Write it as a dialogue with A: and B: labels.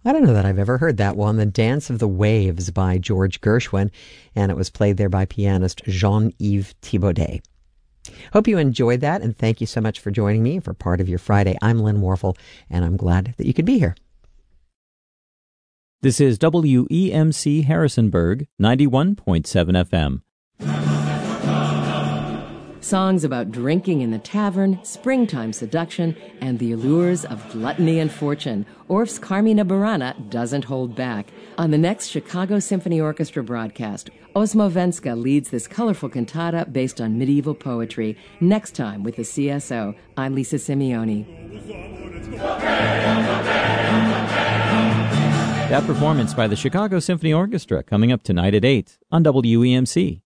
A: I don't know that I've ever heard that one. The Dance of the Waves by George Gershwin, and it was played there by pianist Jean-Yves Thibaudet. Hope you enjoyed that, and thank you so much for joining me for part of your Friday. I'm Lynn Warfel, and I'm glad that you could be here.
B: This is WEMC Harrisonburg, 91.7 FM.
C: Songs about drinking in the tavern, springtime seduction, and the allures of gluttony and fortune. Orff's Carmina Burana doesn't hold back. On the next Chicago Symphony Orchestra broadcast, Osmovenska leads this colorful cantata based on medieval poetry. Next time with the CSO, I'm Lisa Simeoni.
B: That performance by the Chicago Symphony Orchestra coming up tonight at 8 on WEMC.